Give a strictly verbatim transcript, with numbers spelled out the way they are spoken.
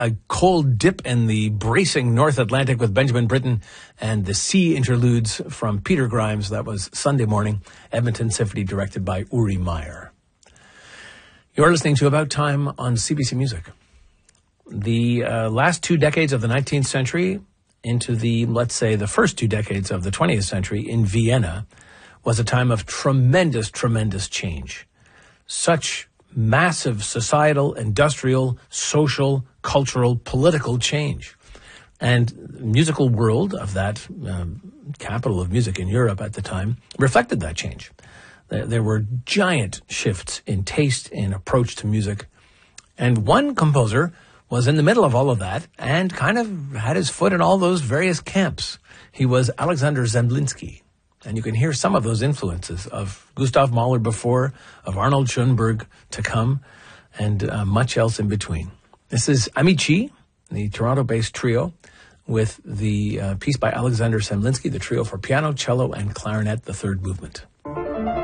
a cold dip in the bracing North Atlantic with Benjamin Britten and the sea interludes from Peter Grimes. That was Sunday Morning, Edmonton Symphony, directed by Uri Meyer. You're listening to About Time on C B C Music. The uh, last two decades of the nineteenth century into the, let's say, the first two decades of the twentieth century in Vienna was a time of tremendous, tremendous change. Such massive societal, industrial, social, cultural, political change. And the musical world of that um, capital of music in Europe at the time reflected that change. There, there were giant shifts in taste, in approach to music. And one composer was in the middle of all of that and kind of had his foot in all those various camps. He was Alexander Zemlinsky. And you can hear some of those influences of Gustav Mahler before, of Arnold Schoenberg to come, and uh, much else in between. This is Amici, the Toronto-based trio, with the uh, piece by Alexander Zemlinsky, the trio for piano, cello, and clarinet, the third movement.